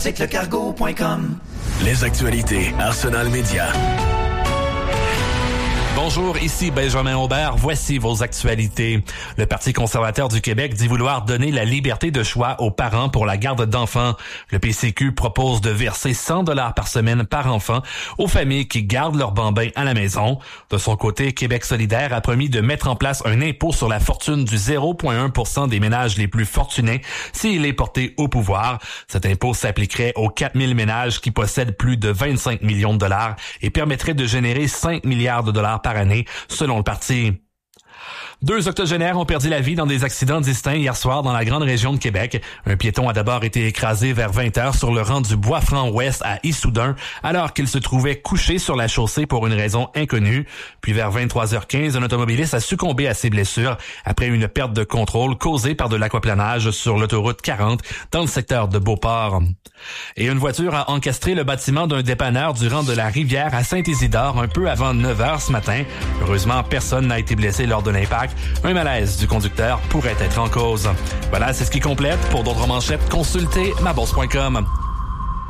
Lecargo.com. Les actualités Arsenal Média. Bonjour, ici Benjamin Aubert. Voici vos actualités. Le Parti conservateur du Québec dit vouloir donner la liberté de choix aux parents pour la garde d'enfants. Le PCQ propose de verser 100 $ par semaine par enfant aux familles qui gardent leurs bambins à la maison. De son côté, Québec solidaire a promis de mettre en place un impôt sur la fortune du 0,1 % des ménages les plus fortunés s'il est porté au pouvoir. Cet impôt s'appliquerait aux 4000 ménages qui possèdent plus de 25 millions de dollars et permettrait de générer 5 milliards de dollars par année, selon le parti. 2 octogénaires ont perdu la vie dans des accidents distincts hier soir dans la grande région de Québec. Un piéton a d'abord été écrasé vers 20h sur le rang du Bois-Franc-Ouest à Issoudun, alors qu'il se trouvait couché sur la chaussée pour une raison inconnue. Puis vers 23h15, un automobiliste a succombé à ses blessures après une perte de contrôle causée par de l'aquaplanage sur l'autoroute 40 dans le secteur de Beauport. Et une voiture a encastré le bâtiment d'un dépanneur du rang de la Rivière à Saint-Isidore un peu avant 9h ce matin. Heureusement, personne n'a été blessé lors de l'impact. Un malaise du conducteur pourrait être en cause. Voilà, c'est ce qui complète. Pour d'autres manchettes, consultez mabourse.com.